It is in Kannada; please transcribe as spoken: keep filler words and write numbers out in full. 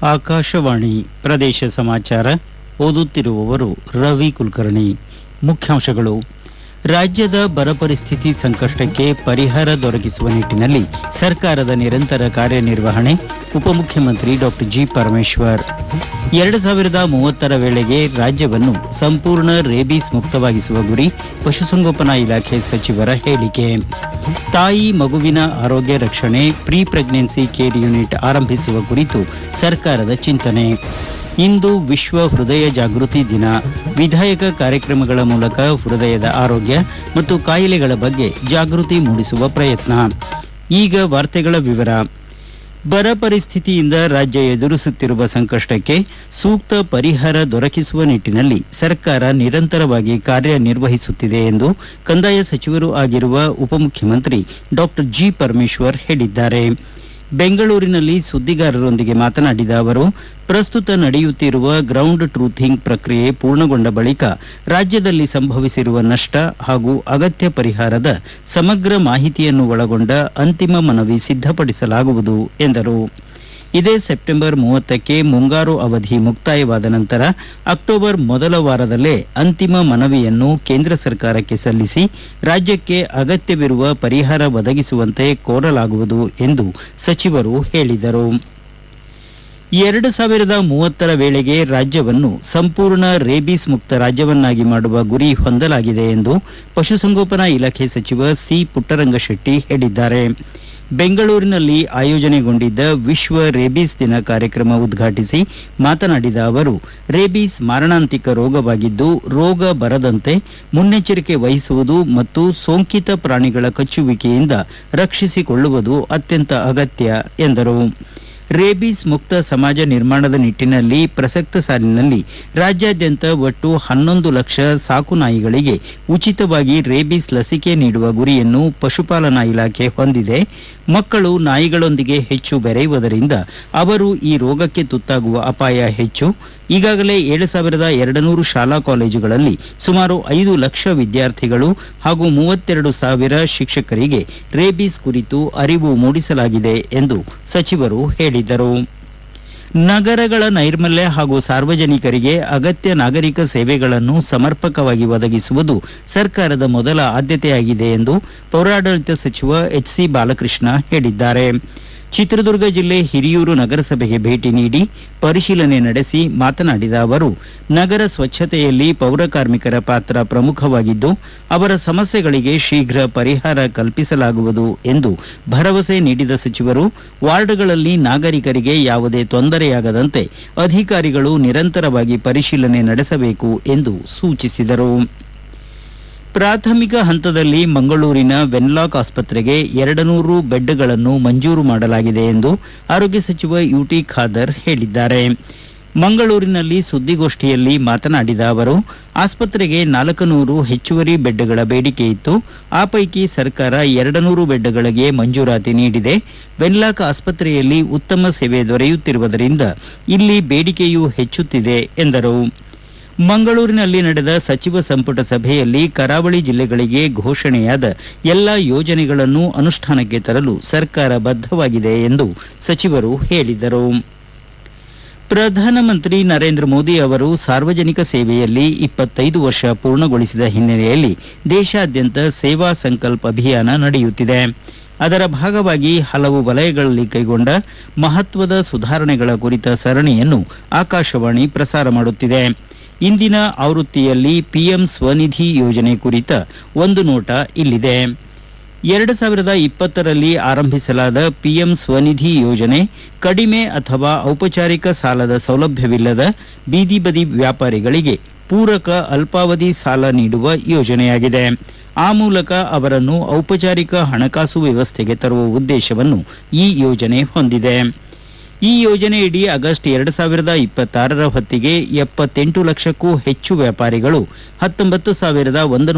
ಆಕಾಶವಾಣಿ ಪ್ರದೇಶ ಸಮಾಚಾರ ಓದುತ್ತಿರುವವರು ರವಿ ಕುಲಕರ್ಣಿ. ಮುಖ್ಯಾಂಶಗಳು: ರಾಜ್ಯದ ಬರ ಪರಿಸ್ಥಿತಿ ಸಂಕಷ್ಟಕ್ಕೆ ಪರಿಹಾರ ದೊರಕಿಸುವ ನಿಟ್ಟಿನಲ್ಲಿ ಸರ್ಕಾರದ ನಿರಂತರ ಕಾರ್ಯನಿರ್ವಹಣೆ. ಉಪಮುಖ್ಯಮಂತ್ರಿ ಡಾಕ್ಟರ್ ಜಿ ಪರಮೇಶ್ವರ್. ಎರಡು ಸಾವಿರದ ಮೂವತ್ತರ ವೇಳೆಗೆ ರಾಜ್ಯವನ್ನು ಸಂಪೂರ್ಣ ರೇಬೀಸ್ ಮುಕ್ತವಾಗಿಸುವ ಗುರಿ. ಪಶುಸಂಗೋಪನಾ ಇಲಾಖೆ ಸಚಿವರ ಹೇಳಿಕೆ. ತಾಯಿ ಮಗುವಿನ ಆರೋಗ್ಯ ರಕ್ಷಣೆ ಪ್ರೀ ಪ್ರೆಗ್ನೆನ್ಸಿ ಕೇರ್ ಯೂನಿಟ್ ಆರಂಭಿಸುವ ಕುರಿತು ಸರ್ಕಾರದ ಚಿಂತನೆ. ಇಂದು ವಿಶ್ವ ಹೃದಯ ಜಾಗೃತಿ ದಿನ. ವಿಧಾಯಕ ಕಾರ್ಯಕ್ರಮಗಳ ಮೂಲಕ ಹೃದಯದ ಆರೋಗ್ಯ ಮತ್ತು ಕಾಯಿಲೆಗಳ ಬಗ್ಗೆ ಜಾಗೃತಿ ಮೂಡಿಸುವ ಪ್ರಯತ್ನ. ಈಗ ವಾರ್ತೆಗಳ ವಿವರ. ಬರ ಪರಿಸ್ಥಿತಿಯಿಂದ ರಾಜ್ಯ ಎದುರಿಸುತ್ತಿರುವ ಸಂಕಷ್ಟಕ್ಕೆ ಸೂಕ್ತ ಪರಿಹಾರ ದೊರಕಿಸುವ ನಿಟ್ಟಿನಲ್ಲಿ ಸರ್ಕಾರ ನಿರಂತರವಾಗಿ ಕಾರ್ಯನಿರ್ವಹಿಸುತ್ತಿದೆ ಎಂದು ಕಂದಾಯ ಸಚಿವರೂ ಆಗಿರುವ ಉಪಮುಖ್ಯಮಂತ್ರಿ ಡಾಕ್ಟರ್ ಜಿ ಪರಮೇಶ್ವರ್ ಹೇಳಿದ್ದಾರೆ. ಬೆಂಗಳೂರಿನಲ್ಲಿ ಸುದ್ದಿಗಾರರೊಂದಿಗೆ ಮಾತನಾಡಿದ ಅವರು, ಪ್ರಸ್ತುತ ನಡೆಯುತ್ತಿರುವ ಗ್ರೌಂಡ್ ಟ್ರೂಥಿಂಗ್ ಪ್ರಕ್ರಿಯೆ ಪೂರ್ಣಗೊಂಡ ಬಳಿಕ ರಾಜ್ಯದಲ್ಲಿ ಸಂಭವಿಸಿರುವ ನಷ್ಟ ಹಾಗೂ ಅಗತ್ಯ ಪರಿಹಾರದ ಸಮಗ್ರ ಮಾಹಿತಿಯನ್ನು ಒಳಗೊಂಡ ಅಂತಿಮ ಮನವಿ ಸಿದ್ಧಪಡಿಸಲಾಗುವುದು ಎಂದರು. ಇದೇ ಸೆಪ್ಟೆಂಬರ್ ಮೂವತ್ತಕ್ಕೆ ಮುಂಗಾರು ಅವಧಿ ಮುಕ್ತಾಯವಾದ ನಂತರ ಅಕ್ಟೋಬರ್ ಮೊದಲ ವಾರದಲ್ಲೇ ಅಂತಿಮ ಮನವಿಯನ್ನು ಕೇಂದ್ರ ಸರ್ಕಾರಕ್ಕೆ ಸಲ್ಲಿಸಿ ರಾಜ್ಯಕ್ಕೆ ಅಗತ್ಯವಿರುವ ಪರಿಹಾರ ಒದಗಿಸುವಂತೆ ಕೋರಲಾಗುವುದು ಎಂದು ಸಚಿವರು ಹೇಳಿದರು. ಎರಡು ಸಾವಿರದ ಮೂವತ್ತರ ವೇಳೆಗೆ ರಾಜ್ಯವನ್ನು ಸಂಪೂರ್ಣ ರೇಬೀಸ್ ಮುಕ್ತ ರಾಜ್ಯವನ್ನಾಗಿ ಮಾಡುವ ಗುರಿ ಹೊಂದಲಾಗಿದೆ ಎಂದು ಪಶುಸಂಗೋಪನಾ ಇಲಾಖೆ ಸಚಿವ ಸಿ ಪುಟ್ಟರಂಗಶೆಟ್ಟಿ ಹೇಳಿದ್ದಾರೆ. ಬೆಂಗಳೂರಿನಲ್ಲಿ ಆಯೋಜನೆಗೊಂಡಿದ್ದ ವಿಶ್ವ ರೇಬೀಸ್ ದಿನ ಕಾರ್ಯಕ್ರಮ ಉದ್ಘಾಟಿಸಿ ಮಾತನಾಡಿದ ಅವರು, ರೇಬೀಸ್ ಮಾರಣಾಂತಿಕ ರೋಗವಾಗಿದ್ದು ರೋಗ ಬರದಂತೆ ಮುನ್ನೆಚ್ಚರಿಕೆ ವಹಿಸುವುದು ಮತ್ತು ಸೋಂಕಿತ ಪ್ರಾಣಿಗಳ ಕಚ್ಚುವಿಕೆಯಿಂದ ರಕ್ಷಿಸಿಕೊಳ್ಳುವುದು ಅತ್ಯಂತ ಅಗತ್ಯ ಎಂದರು. ರೇಬೀಸ್ ಮುಕ್ತ ಸಮಾಜ ನಿರ್ಮಾಣದ ನಿಟ್ಟಿನಲ್ಲಿ ಪ್ರಸಕ್ತ ಸಾಲಿನಲ್ಲಿ ರಾಜ್ಯಾದ್ಯಂತ ಒಟ್ಟು ಹನ್ನೊಂದು ಲಕ್ಷ ಸಾಕು ನಾಯಿಗಳಿಗೆ ಉಚಿತವಾಗಿ ರೇಬೀಸ್ ಲಸಿಕೆ ನೀಡುವ ಗುರಿಯನ್ನು ಪಶುಪಾಲನಾ ಇಲಾಖೆ ಹೊಂದಿದೆ. ಮಕ್ಕಳು ನಾಯಿಗಳೊಂದಿಗೆ ಹೆಚ್ಚು ಬೆರೆಯುವುದರಿಂದ ಅವರು ಈ ರೋಗಕ್ಕೆ ತುತ್ತಾಗುವ ಅಪಾಯ ಹೆಚ್ಚು. ಈಗಾಗಲೇ ಏಳು ಸಾವಿರದ ಎರಡು ನೂರು ಶಾಲಾ ಕಾಲೇಜುಗಳಲ್ಲಿ ಸುಮಾರು ಐದು ಲಕ್ಷ ವಿದ್ಯಾರ್ಥಿಗಳು ಹಾಗೂ ಮೂವತ್ತೆರಡು ಸಾವಿರ ಶಿಕ್ಷಕರಿಗೆ ರೇಬೀಸ್ ಕುರಿತು ಅರಿವು ಮೂಡಿಸಲಾಗಿದೆ ಎಂದು ಸಚಿವರು ಹೇಳಿದರು. ನಗರಗಳ ನೈರ್ಮಲ್ಯ ಹಾಗೂ ಸಾರ್ವಜನಿಕರಿಗೆ ಅಗತ್ಯ ನಾಗರಿಕ ಸೇವೆಗಳನ್ನು ಸಮರ್ಪಕವಾಗಿ ಒದಗಿಸುವುದು ಸರ್ಕಾರದ ಮೊದಲ ಆದ್ಯತೆಯಾಗಿದೆ ಎಂದು ಪೌರಾಡಳಿತ ಸಚಿವ ಎಚ್ ಸಿ ಬಾಲಕೃಷ್ಣ ಹೇಳಿದ್ದಾರೆ. ಚಿತ್ರದುರ್ಗ ಜಿಲ್ಲೆ ಹಿರಿಯೂರು ನಗರಸಭೆಗೆ ಭೇಟಿ ನೀಡಿ ಪರಿಶೀಲನೆ ನಡೆಸಿ ಮಾತನಾಡಿದ ಅವರು, ನಗರ ಸ್ವಚ್ಛತೆಯಲ್ಲಿ ಪೌರ ಕಾರ್ಮಿಕರ ಪಾತ್ರ ಪ್ರಮುಖವಾಗಿದ್ದು ಅವರ ಸಮಸ್ಯೆಗಳಿಗೆ ಶೀಘ್ರ ಪರಿಹಾರ ಕಲ್ಪಿಸಲಾಗುವುದು ಎಂದು ಭರವಸೆ ನೀಡಿದ ಸಚಿವರು, ವಾರ್ಡ್ಗಳಲ್ಲಿ ನಾಗರಿಕರಿಗೆ ಯಾವುದೇ ತೊಂದರೆಯಾಗದಂತೆ ಅಧಿಕಾರಿಗಳು ನಿರಂತರವಾಗಿ ಪರಿಶೀಲನೆ ನಡೆಸಬೇಕು ಎಂದು ಸೂಚಿಸಿದರು. ಪ್ರಾಥಮಿಕ ಹಂತದಲ್ಲಿ ಮಂಗಳೂರಿನ ವೆನ್ಲಾಕ್ ಆಸ್ಪತ್ರೆಗೆ ಎರಡು ನೂರು ಬೆಡ್ಗಳನ್ನು ಮಂಜೂರು ಮಾಡಲಾಗಿದೆ ಎಂದು ಆರೋಗ್ಯ ಸಚಿವ ಯುಟಿ ಖಾದರ್ ಹೇಳಿದ್ದಾರೆ. ಮಂಗಳೂರಿನಲ್ಲಿ ಸುದ್ದಿಗೋಷ್ಠಿಯಲ್ಲಿ ಮಾತನಾಡಿದ ಅವರು, ಆಸ್ಪತ್ರೆಗೆ ನಾಲ್ಕು ನೂರು ಹೆಚ್ಚುವರಿ ಬೆಡ್ಗಳ ಬೇಡಿಕೆ ಇತ್ತು. ಆ ಪೈಕಿ ಸರ್ಕಾರ ಎರಡು ನೂರು ಬೆಡ್ಗಳಿಗೆ ಮಂಜೂರಾತಿ ನೀಡಿದೆ. ವೆನ್ಲಾಕ್ ಆಸ್ಪತ್ರೆಯಲ್ಲಿ ಉತ್ತಮ ಸೇವೆ ದೊರೆಯುತ್ತಿರುವುದರಿಂದ ಇಲ್ಲಿ ಬೇಡಿಕೆಯೂ ಹೆಚ್ಚುತ್ತಿದೆ ಎಂದರು. ಮಂಗಳೂರಿನಲ್ಲಿ ನಡೆದ ಸಚಿವ ಸಂಪುಟ ಸಭೆಯಲ್ಲಿ ಕರಾವಳಿ ಜಿಲ್ಲೆಗಳಿಗೆ ಘೋಷಣೆಯಾದ ಎಲ್ಲ ಯೋಜನೆಗಳನ್ನು ಅನುಷ್ಠಾನಕ್ಕೆ ತರಲು ಸರ್ಕಾರ ಬದ್ಧವಾಗಿದೆ ಎಂದು ಸಚಿವರು ಹೇಳಿದರು. ಪ್ರಧಾನಮಂತ್ರಿ ನರೇಂದ್ರ ಮೋದಿ ಅವರು ಸಾರ್ವಜನಿಕ ಸೇವೆಯಲ್ಲಿ ಇಪ್ಪತ್ತೈದು ವರ್ಷ ಪೂರ್ಣಗೊಳಿಸಿದ ಹಿನ್ನೆಲೆಯಲ್ಲಿ ದೇಶಾದ್ಯಂತ ಸೇವಾ ಸಂಕಲ್ಪ ಅಭಿಯಾನ ನಡೆಯುತ್ತಿದೆ. ಅದರ ಭಾಗವಾಗಿ ಹಲವು ವಲಯಗಳಲ್ಲಿ ಕೈಗೊಂಡ ಮಹತ್ವದ ಸುಧಾರಣೆಗಳ ಕುರಿತ ಸರಣಿಯನ್ನು ಆಕಾಶವಾಣಿ ಪ್ರಸಾರ ಮಾಡುತ್ತಿದೆ. ಇಂದಿನ ಆವೃತ್ತಿಯಲ್ಲಿ ಪಿಎಂ ಸ್ವನಿಧಿ ಯೋಜನೆ ಕುರಿತ ಒಂದು ನೋಟ ಇಲ್ಲಿದೆ. ಎರಡು ಸಾವಿರದ ಇಪ್ಪತ್ತರಲ್ಲಿ ಆರಂಭಿಸಲಾದ ಪಿಎಂ ಸ್ವನಿಧಿ ಯೋಜನೆ ಕಡಿಮೆ ಅಥವಾ ಔಪಚಾರಿಕ ಸಾಲದ ಸೌಲಭ್ಯವಿಲ್ಲದ ಬೀದಿ ಬದಿ ವ್ಯಾಪಾರಿಗಳಿಗೆ ಪೂರಕ ಅಲ್ಪಾವಧಿ ಸಾಲ ನೀಡುವ ಯೋಜನೆಯಾಗಿದೆ. ಆ ಮೂಲಕ ಅವರನ್ನು ಔಪಚಾರಿಕ ಹಣಕಾಸು ವ್ಯವಸ್ಥೆಗೆ ತರುವ ಉದ್ದೇಶವನ್ನು ಈ ಯೋಜನೆ ಹೊಂದಿದೆ. ಈ ಯೋಜನೆಯಡಿ ಆಗಸ್ಟ್ ಎರಡು ಸಾವಿರದ ಇಪ್ಪತ್ತಾರರ ಹೊತ್ತಿಗೆ ಎಪ್ಪತ್ತೆಂಟು ಲಕ್ಷಕ್ಕೂ ಹೆಚ್ಚು ವ್ಯಾಪಾರಿಗಳು ಹತ್ತೊಂಬತ್ತು ಸಾವಿರದ ಒಂದು